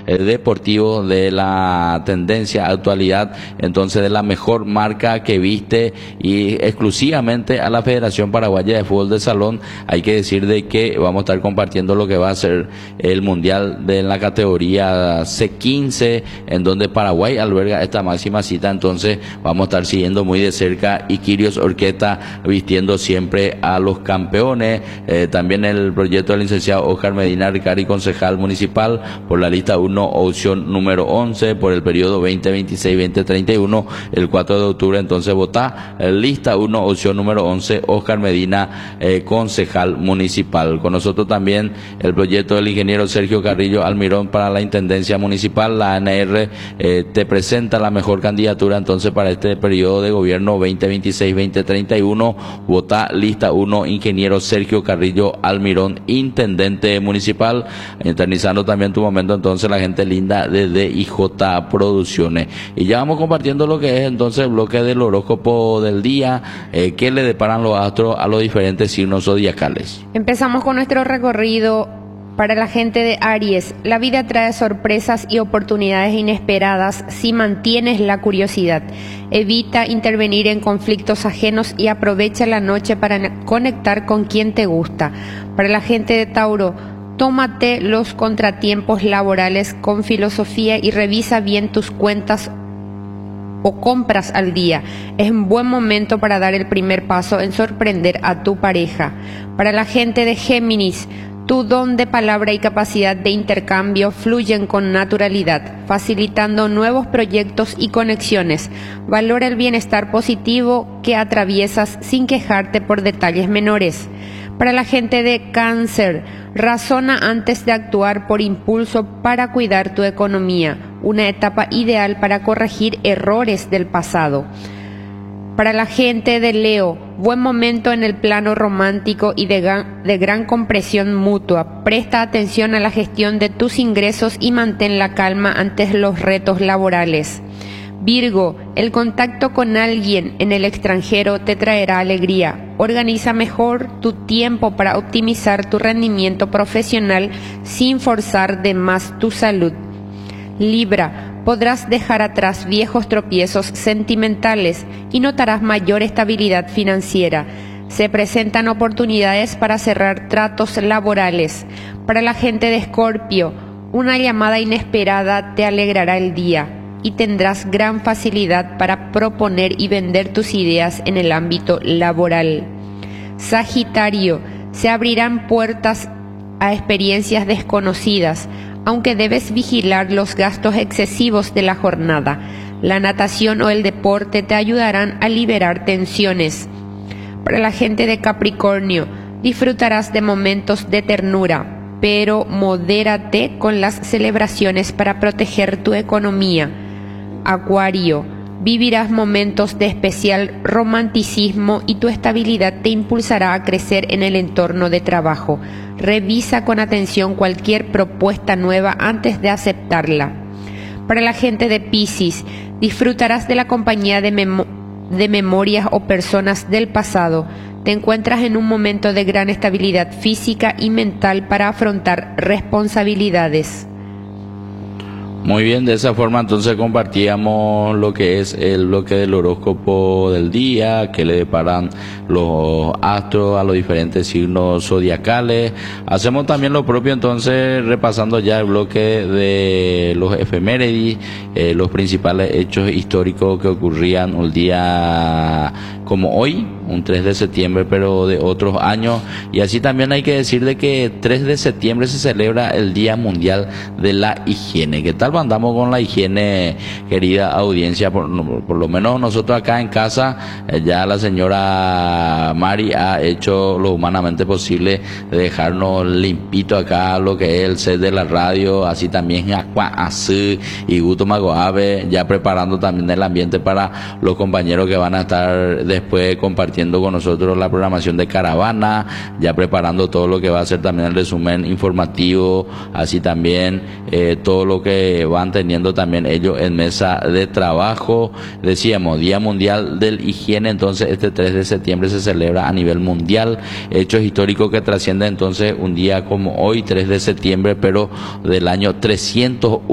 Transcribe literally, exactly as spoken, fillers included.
eh, deportivos de la tendencia actualidad, entonces de la mejor marca que viste, y exclusivamente a la Federación Paraguaya de Fútbol de Salón. Hay que decir de que vamos a estar compartiendo lo que va a ser el Mundial de la categoría C quince, en donde Paraguay alberga esta máxima cita, entonces vamos a estar siguiendo muy de cerca, y Quirios Orqueta vistiendo siempre a los campeones. Eh, también el proyecto del licenciado Oscar Medina Ricari, concejal municipal, por la lista uno, opción número once, por el periodo veinte veintiséis veinte treinta y uno, el cuatro de octubre, entonces votá, eh, lista uno, opción número once, Oscar Medina, eh, concejal municipal. Con nosotros también el proyecto del ingeniero Sergio Carrillo Almirón para la Intendencia Municipal. La A N R eh, te presenta la mejor candidatura entonces para este periodo de gobierno veinte veintiséis veinte treinta y uno, votá lista uno, ingeniero Sergio Carrillo Almirón, intendente municipal. Eternizando también tu momento entonces la gente linda de D I J Producciones. Y ya vamos compartiendo lo que es entonces el bloque del horóscopo del día, eh, que le deparan los astros a los diferentes signos zodiacales. Empezamos con nuestro recorrido. Para la gente de Aries, la vida trae sorpresas y oportunidades inesperadas si mantienes la curiosidad. Evita intervenir en conflictos ajenos y aprovecha la noche para conectar con quien te gusta. Para la gente de Tauro, tómate los contratiempos laborales con filosofía y revisa bien tus cuentas o compras al día. Es un buen momento para dar el primer paso en sorprender a tu pareja. Para la gente de Géminis, tu don de palabra y capacidad de intercambio fluyen con naturalidad, facilitando nuevos proyectos y conexiones. Valora el bienestar positivo que atraviesas sin quejarte por detalles menores. Para la gente de Cáncer, razona antes de actuar por impulso para cuidar tu economía, una etapa ideal para corregir errores del pasado. Para la gente de Leo, buen momento en el plano romántico y de gran, de gran compresión mutua. Presta atención a la gestión de tus ingresos y mantén la calma ante los retos laborales. Virgo, el contacto con alguien en el extranjero te traerá alegría. Organiza mejor tu tiempo para optimizar tu rendimiento profesional sin forzar de más tu salud. Libra, podrás dejar atrás viejos tropiezos sentimentales y notarás mayor estabilidad financiera. Se presentan oportunidades para cerrar tratos laborales. Para la gente de Escorpio, una llamada inesperada te alegrará el día y tendrás gran facilidad para proponer y vender tus ideas en el ámbito laboral. Sagitario, se abrirán puertas a experiencias desconocidas, aunque debes vigilar los gastos excesivos de la jornada. La natación o el deporte te ayudarán a liberar tensiones. Para la gente de Capricornio, disfrutarás de momentos de ternura, pero modérate con las celebraciones para proteger tu economía. Acuario, vivirás momentos de especial romanticismo y tu estabilidad te impulsará a crecer en el entorno de trabajo. Revisa con atención cualquier propuesta nueva antes de aceptarla. Para la gente de Piscis, disfrutarás de la compañía de, memo- de memorias o personas del pasado. Te encuentras en un momento de gran estabilidad física y mental para afrontar responsabilidades. Muy bien, de esa forma entonces compartíamos lo que es el bloque del horóscopo del día, que le deparan los astros a los diferentes signos zodiacales. Hacemos también lo propio entonces repasando ya el bloque de los efemérides, eh, los principales hechos históricos que ocurrían un día como hoy, un tres de septiembre, pero de otros años. Y así también hay que decir de que tres de septiembre se celebra el Día Mundial de la Higiene. ¿Qué tal andamos con la higiene, querida audiencia? Por, por lo menos nosotros acá en casa, eh, ya la señora Mari ha hecho lo humanamente posible de dejarnos limpito acá lo que es el set de la radio, así también Aqua Azul y Guto Magoave, ya preparando también el ambiente para los compañeros que van a estar después compartiendo con nosotros la programación de Caravana, ya preparando todo lo que va a ser también el resumen informativo, así también eh, todo lo que van teniendo también ellos en mesa de trabajo. Decíamos, Día Mundial del Higiene, entonces este tres de septiembre se celebra a nivel mundial, hechos históricos que trascienden entonces un día como hoy, tres de septiembre, pero del año trescientos